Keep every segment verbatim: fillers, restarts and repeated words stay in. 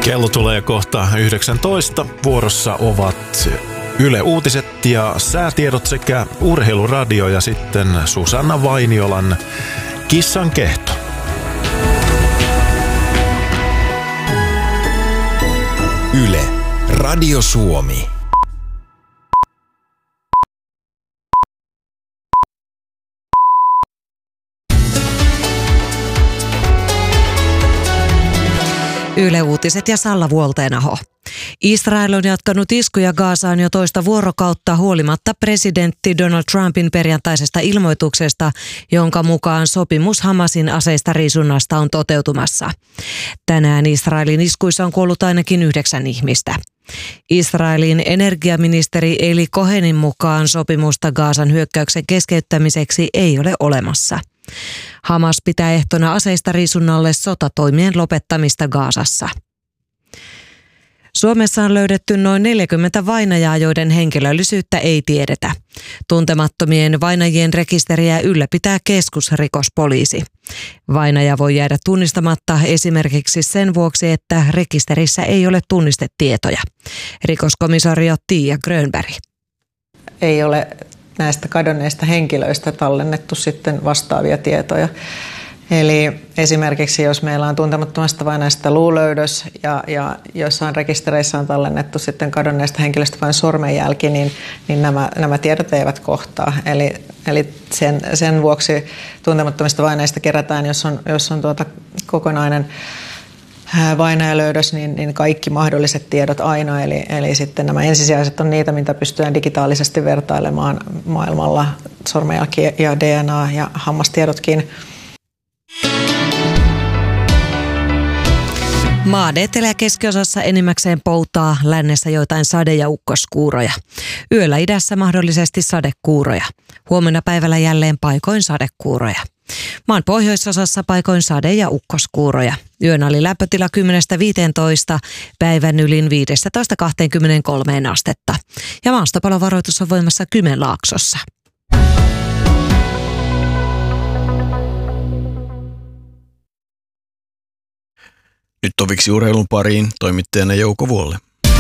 Kello tulee kohta yhdeksäntoista. Vuorossa ovat Yle Uutiset ja säätiedot sekä Urheiluradio ja sitten Susanna Vainiolan Kissan kehto. Yle, Radio Suomi. Yle Uutiset ja Salla Vuolteenaho. Israel on jatkanut iskuja Gazaan jo toista vuorokautta huolimatta presidentti Donald Trumpin perjantaisesta ilmoituksesta, jonka mukaan sopimus Hamasin aseista riisunnasta on toteutumassa. Tänään Israelin iskuissa on kuollut ainakin yhdeksän ihmistä. Israelin energiaministeri Eli Cohenin mukaan sopimusta Gazan hyökkäyksen keskeyttämiseksi ei ole olemassa. Hamas pitää ehtona aseista riisunnalle sotatoimien lopettamista Gazassa. Suomessa on löydetty noin neljäkymmentä vainajaa, joiden henkilöllisyyttä ei tiedetä. Tuntemattomien vainajien rekisteriä ylläpitää keskusrikospoliisi. Vainaja voi jäädä tunnistamatta esimerkiksi sen vuoksi, että rekisterissä ei ole tunnistetietoja. Rikoskomisario Tiia Grönberg. Ei ole näistä kadonneista henkilöistä tallennettu sitten vastaavia tietoja. Eli esimerkiksi jos meillä on tuntemattomasta vainajasta luulöydös ja, ja jossain rekistereissä on tallennettu sitten kadonneesta henkilöstä vain sormenjälki, niin, niin nämä, nämä tiedot eivät kohtaa. Eli, eli sen, sen vuoksi tuntemattomista vainajista kerätään, jos on, jos on tuota kokonainen vainajalöydös, niin, niin kaikki mahdolliset tiedot aina. Eli, eli sitten nämä ensisijaiset on niitä, mitä pystytään digitaalisesti vertailemaan maailmalla, sormenjälki ja D N A ja hammastiedotkin. Maan etelä- ja keskiosassa enimmäkseen poutaa, lännessä joitain sade- ja ukkoskuuroja. Yöllä idässä mahdollisesti sadekuuroja. Huomenna päivällä jälleen paikoin sadekuuroja. Maan pohjoisosassa paikoin sade- ja ukkoskuuroja. Yön oli lämpötila kymmenestä viiteentoista, päivän ylin viidestätoista kahteenkymmeneenkolmeen astetta. Ja maastopalovaroitus on voimassa Kymenlaaksossa. Nyt toviksi urheilun pariin toimittajana Jouko Vuolle.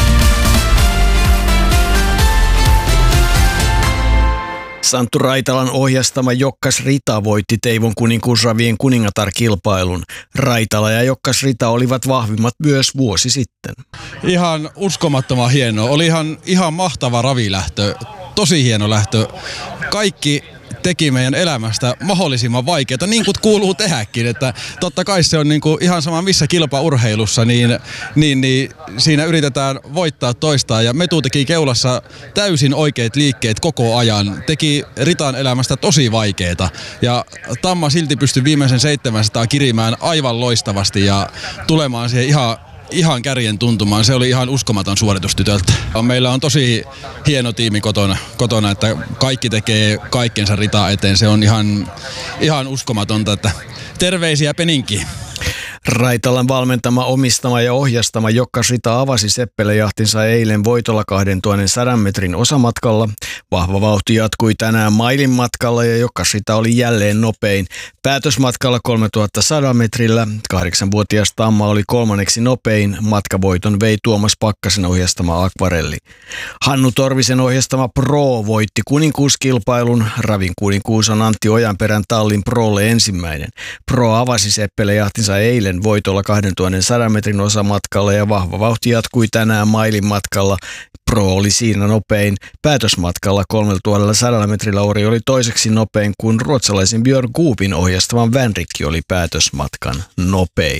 Santtu Raitalan ohjastama Jokkas Rita voitti Teivon kuninkuusravien kuningatar-kilpailun. Raitala ja Jokkas Rita olivat vahvimmat myös vuosi sitten. Ihan uskomattoman hienoa. Oli ihan, ihan mahtava ravilähtö. Tosi hieno lähtö. Kaikki teki meidän elämästä mahdollisimman vaikeaa, niin kuin kuuluu tehdäkin. Että totta kai se on niin kuin ihan sama missä kilpaurheilussa, niin, niin, niin siinä yritetään voittaa toistaan. Ja Metu teki keulassa täysin oikeat liikkeet koko ajan. Teki Ritan elämästä tosi vaikeaa. Ja Tamma silti pystyi viimeisen seitsemänsataa kirimään aivan loistavasti ja tulemaan siihen ihan Ihan kärjen tuntumaan. Se oli ihan uskomaton suoritus tytöltä. Meillä on tosi hieno tiimi kotona, kotona että kaikki tekee kaikkensa Ritaa eteen. Se on ihan, ihan uskomatonta, että terveisiä Peninkiin. Raitalan valmentama, omistama ja ohjastama Jokkas Rita avasi Seppele-jahtinsa eilen voitolla kahdentuhannen metrin osamatkalla. Vahva vauhti jatkui tänään mailin matkalla ja Jokkas Rita oli jälleen nopein. Päätösmatkalla kolmetuhatta metrillä kahdeksanvuotias Tamma oli kolmanneksi nopein. Matkavoiton vei Tuomas Pakkasen ohjastama Akvarelli. Hannu Torvisen ohjastama Pro voitti kuninkuuskilpailun. Ravin kuninkuus on Antti Ojanperän tallin Prolle ensimmäinen. Pro avasi Seppele-jahtinsa eilen voitolla kahdentuhannen metrin osamatkalla ja vahva vauhti jatkui tänään mailin matkalla. Pro oli siinä nopein. Päätösmatkalla kolmetuhatta metrillä Ori oli toiseksi nopein, kun ruotsalaisen Björn Goopin ohjastavan Vänrikki oli päätösmatkan nopein.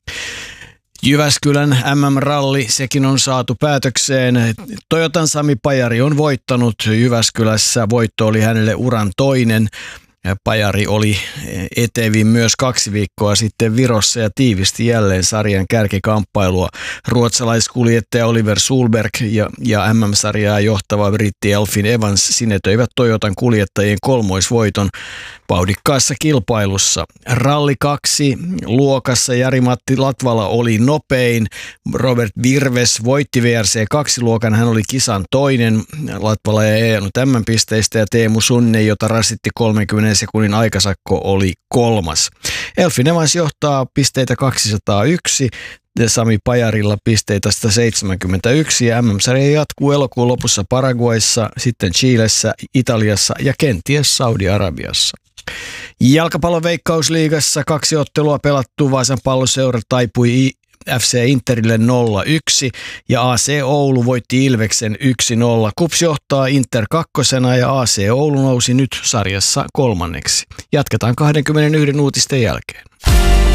Jyväskylän M M-ralli, sekin on saatu päätökseen. Toyotan Sami Pajari on voittanut Jyväskylässä. Voitto oli hänelle uran toinen. Pajari oli etevin myös kaksi viikkoa sitten Virossa ja tiivisti jälleen sarjan kärkikamppailua. Ruotsalaiskuljettaja Oliver Sulberg ja, ja M M-sarjaa johtava britti Elfyn Evans sinetöivät Toyotan kuljettajien kolmoisvoiton vauhdikkaassa kilpailussa. Ralli kaksi luokassa Jari-Matti Latvala oli nopein. Robert Virves voitti V R C kaksi luokan, hän oli kisan toinen. Latvala ei ajanut M M-pisteistä ja Teemu Sunne, jota rasitti kolmenkymmenen sekunnin aikasakko, oli kolmas. Elfyn Evans johtaa pisteitä kaksisataayksi. Sami Pajarilla pisteitä sata seitsemänkymmentäyksi ja M M-sarja jatkuu elokuun lopussa Paraguayssa, sitten Chilessä, Italiassa ja kenties Saudi-Arabiassa. Jalkapallon Veikkausliigassa kaksi ottelua pelattu. Vaasan Palloseura taipui F C Interille nolla yksi ja A C Oulu voitti Ilveksen yksi nolla. KuPS johtaa Inter kakkosena ja A C Oulu nousi nyt sarjassa kolmanneksi. Jatketaan kaksikymmentäyksi uutisten jälkeen.